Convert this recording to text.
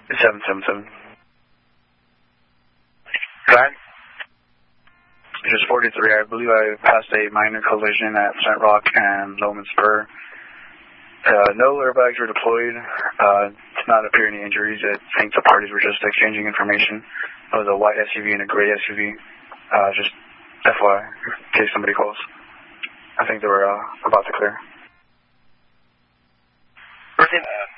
777. Guy? Just 43. I believe I passed a minor collision at St. Rock and Loman Spur. No airbags were deployed. Did not appear any injuries. I think the parties were just exchanging information. It was a white SUV and a gray SUV. Just FYI, in case somebody calls. I think they were about to clear.